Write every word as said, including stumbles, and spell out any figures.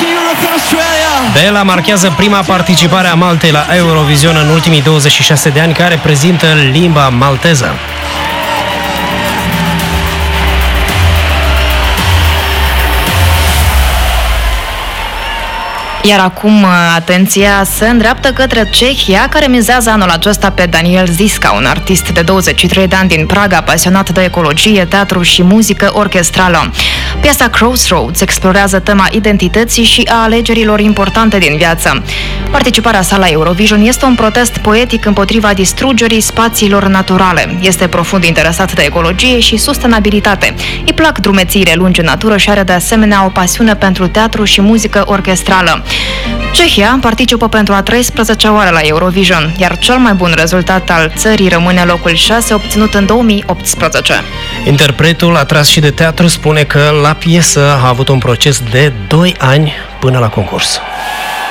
Bela marchează prima participare a Maltei la Eurovision în ultimii douăzeci și șase de ani, care prezintă limba malteză. Iar acum atenția se îndreaptă către Cehia, care mizează anul acesta pe Daniel Ziska, un artist de douăzeci și trei de ani din Praga, pasionat de ecologie, teatru și muzică orchestrală. Piesa Crossroads explorează tema identității și a alegerilor importante din viață. Participarea sa la Eurovision este un protest poetic împotriva distrugerii spațiilor naturale. Este profund interesat de ecologie și sustenabilitate. Îi plac drumețiile lungi în natură și are de asemenea o pasiune pentru teatru și muzică orchestrală. Cehia participă pentru a treisprezecea oară la Eurovision, iar cel mai bun rezultat al țării rămâne locul șase, obținut în două mii optsprezece. Interpretul, atras și de teatru, spune că la piesă a avut un proces de doi ani până la concurs.